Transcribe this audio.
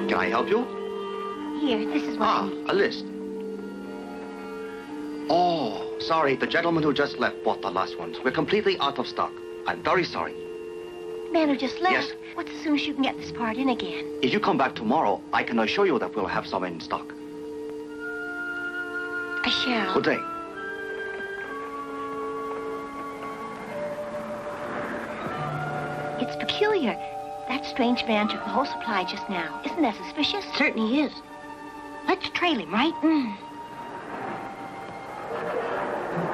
Can I help you? Here, this is what I need. A list. Oh, sorry. The gentleman who just left bought the last ones. We're completely out of stock. I'm very sorry. Man who just left? Yes. What's as soon as you can get this part in again? If you come back tomorrow, I can assure you that we'll have some in stock. I shall. Good day. It's peculiar. That strange man took the whole supply just now. Isn't that suspicious? Certainly is. Let's trail him, right?